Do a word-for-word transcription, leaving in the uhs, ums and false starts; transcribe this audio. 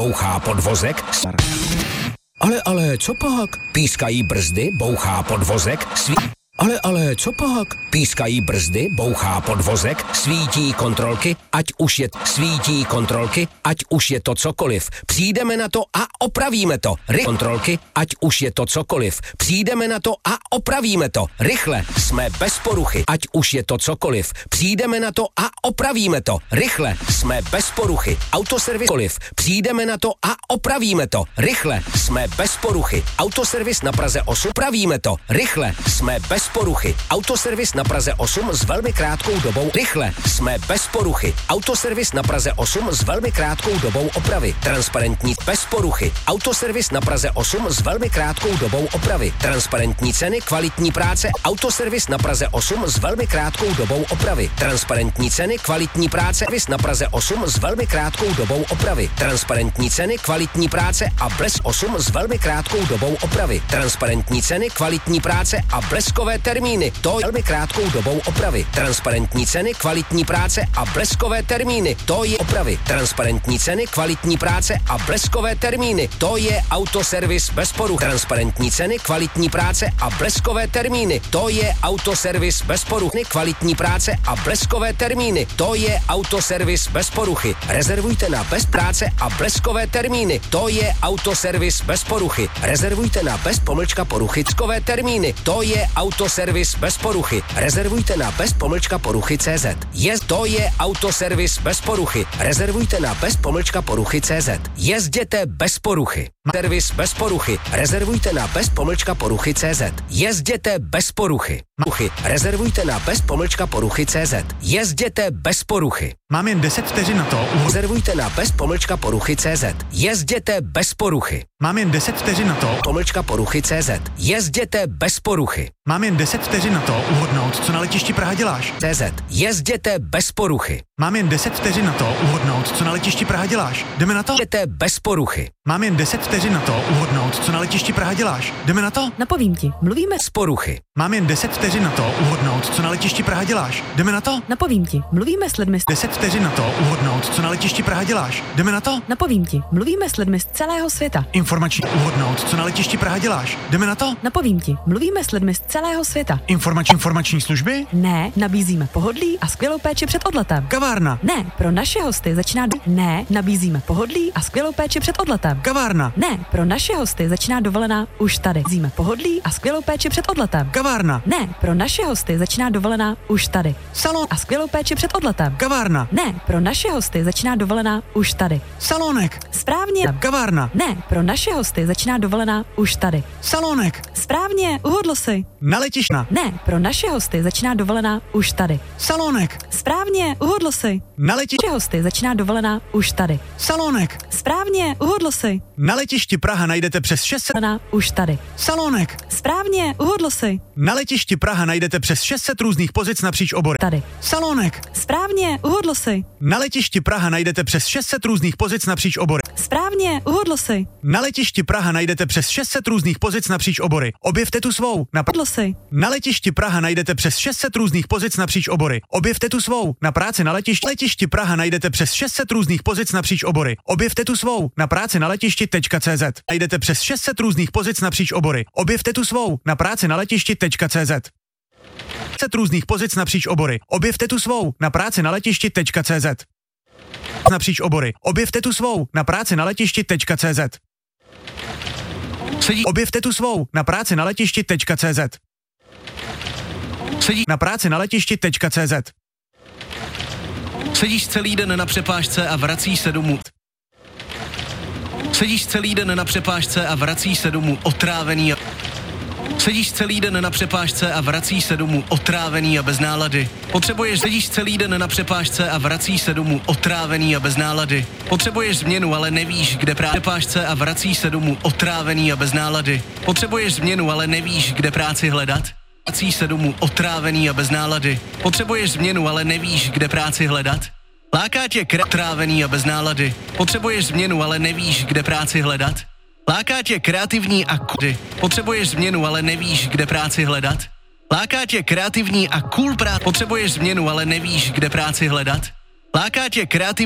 bouchá podvozek. Ale, ale, co pak? Pískají brzdy, bouchá podvozek, svý... Ale, ale, co pak? Pískají brzdy, bouchá podvozek, svítí kontrolky, ať už je svítí kontrolky, ať už je to cokoliv. Přijdeme na to a opravíme to. Ry kontrolky, ať už je to cokoliv. Přijdeme na to a opravíme to. Rychle, jsme bez poruchy, ať už je to cokoliv. Přijdeme na to a opravíme to. Rychle, jsme bez poruchy. Autoservis koliv. Přijdeme na to a opravíme to. Rychle, jsme bez poruchy. Autoservis na Praze osm. Opravíme to. Rychle, jsme bez poruchy. Autoservis na Praze osm s velmi krátkou dobou. Rychle, jsme bez poruchy. Autoservis na Praze osm s velmi krátkou dobou opravy. Transparentní, bez poruchy. Autoservis na Praze osm s velmi krátkou dobou opravy. Transparentní ceny, kvalitní práce. Autoservis na Praze osm s velmi krátkou dobou opravy. Transparentní ceny, kvalitní práce. Servis na Praze osm s velmi krátkou dobou opravy. Transparentní ceny, kvalitní práce a Blesk osm s velmi krátkou dobou opravy. Transparentní ceny, kvalitní práce a bleskové termíny. To je velmi krátkou dobou opravy. Transparentní ceny, kvalitní práce a bleskové termíny. To je opravy. Transparentní ceny, kvalitní práce a bleskové termíny. To je autoservis bez poruch. Transparentní ceny, kvalitní práce a bleskové termíny. To je autoservis bez poruchy. Kvalitní práce a bleskové termíny. To je autoservis bez poruchy. Rezervujte na bez práce a bleskové termíny. To je autoservis bez poruchy. Rezervujte na bez pomlčka poruchy. Bleskové termíny. To je autoservis bez poruchy. Rezervujte na bez pomlčka poruchy C Z. Je, to je autoservis bez poruchy. Rezervujte na bez pomlčka poruchy C Z. Jezděte bez poruchy. Servis bez poruchy. Rezervujte na bez pomlčka poruchy C Z. Jezděte bez poruchy. Poruchy. Rezervujte na bez pomlčka poruchy C Z. Jezděte bez poruchy. Mám jen deset vteřin na to. Rezervujte na bez pomlčka poruchy C Z. Jezděte bez poruchy. Mám jen deset vteřin na to. Pomlčka poruchy C Z. Jezděte bez poruchy. Mám jen deset vteřin na to uhodnout, co na letišti Praha děláš. C Z. Jezděte bez poruchy. Mám jen deset vteřin na to uhodnout, co na letišti Praha děláš. Jdeme na to? Jezděte bez poruchy. Mám jen deset vteřin na to uhodnout, co na letišti Praha děláš. Jdeme na to? Napovím ti, mluvíme z poruchy. Mám jen deset vteřin na to uhodnout, co na letišti Praha děláš. Jdeme na to? Napovím ti, mluvíme s lidmi. deset vteřin na to uhodnout, co na letišti Praha děláš. Jdeme na to? Napovím ti, mluvíme s lidmi z celého světa. Informační uhodnout, co na letišti Praha děláš. Jdeme na to? Napovím ti, mluvíme s lidmi z celého světa. Informační informační služby? Ne, nabízíme pohodlí a skvělou péči před odletem. Kavárna? Ne, pro naše hosty začíná do... Ne, nabízíme pohodlí a skvělou péči před odletem. Kavárna? Ne, pro naše hosty začíná dovolená už tady. Nabízíme pohodlí a skvělou péči před odletem. Kavárna? Ne, pro naše hosty začíná dovolená už tady. Salon? A skvělou péči před odletem. Kavárna? Ne, pro naše hosty začíná dovolená už tady. Salonek? Správně. Kavárna? Ne, pro naše hosty začíná dovolená už tady. Salonek? Správně, uhodl si. Na letišna? Ne, pro naše hosty začíná dovolená už tady. Salonek? Správně, uhodl si. Na letišti? Naše hosty začíná dovolená už tady. Salonek? Správně, uhodl si. Na letišti Praha najdete přes šest set... Dovolená už tady. Salonek? Správně, uhodl si. Na letišti Praha najdete přes šest set různých pozic napříč obory. Tady. Salonek? Správně, uhodl si. Na letišti Praha najdete přes šest set různých pozic napříč obory. Správně, uhodl si. Na letišti Praha najdete přes šest set různých pozic napříč obory. Objevte tu svou. Na, Uhodl si. na letišti Praha najdete přes šest set různých pozic napříč obory. Objevte tu svou. Na práci na letišti. letišti Praha najdete přes šest set různých pozic napříč obory. Objevte tu svou. Na práci na letišti.cz. Najdete přes šest set různých pozic napříč obory. Objevte tu svou. Na práci na letišti.cz. set různých pozic napříč obory. Objevte tu svou. Na práci na letišti.cz. Napříč obory. Objevte tu svou. Na práci na letišti.cz. Sedí. Objevte tu svou. Na práci na letišti.cz. Sedí. Na práci na letišti.cz. Sedíš celý den na přepážce a vracíš se domů. Sedíš celý den na přepážce a vracíš se domů otrávený a... Sedíš celý den na přepážce a vracíš se domů otrávený a bez nálady. Potřebuješ sedíš celý den na přepážce a vracíš se domů otrávený a bez nálady. Potřebuješ změnu, ale nevíš, kde práce přepážce a vracíš se domů otrávený a bez nálady. Potřebuješ změnu, ale nevíš, kde práci hledat. Vracíš se domů otrávený a bez nálady. Potřebuješ změnu, ale nevíš, kde práci hledat. Láká tě kra... otrávený a bez nálady. Potřebuješ změnu, ale nevíš, kde práci hledat. Láká tě kreativní a kody. Potřebuješ změnu, ale nevíš, kde práci hledat. Láká tě kreativní a cool práce. Potřebuješ změnu, ale nevíš, kde práci hledat. Láká tě kreativní